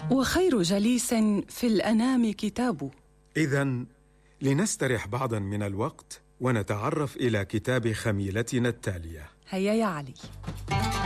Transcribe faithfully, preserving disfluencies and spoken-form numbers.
وخير جليس في الأنام كتابه. إذن لنسترح بعضا من الوقت ونتعرف إلى كتاب خميلتنا التالية. هيا يا علي.